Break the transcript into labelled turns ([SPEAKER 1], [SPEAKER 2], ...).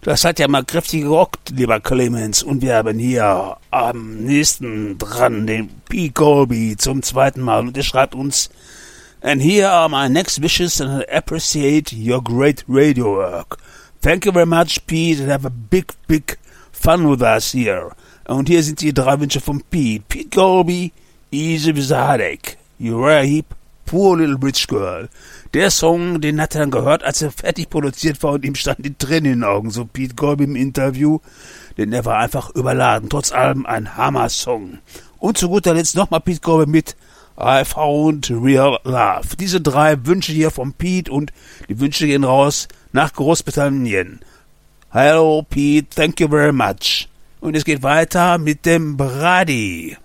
[SPEAKER 1] Das hat ja mal kräftig gerockt, lieber Clemens. Und wir haben hier am nächsten dran den Pete Colby zum zweiten Mal. Und er schreibt uns: And here are my next wishes, and I appreciate your great radio work. Thank you very much, Pete, and have a big, big fun with us here. Und hier sind die 3 Wünsche von Pete. Pete Colby, Easy with the Headache. You were a heap, poor little rich girl. Der Song, den hat er dann gehört, als er fertig produziert war und ihm standen die Tränen in den Augen, so Pete Colby im Interview, denn er war einfach überladen. Trotz allem ein Hammer-Song. Und zu guter Letzt nochmal Pete Colby mit I Found Real Love. Diese 3 Wünsche hier von Pete und die Wünsche gehen raus nach Großbritannien. Hello Pete, thank you very much. Und es geht weiter mit dem Brady.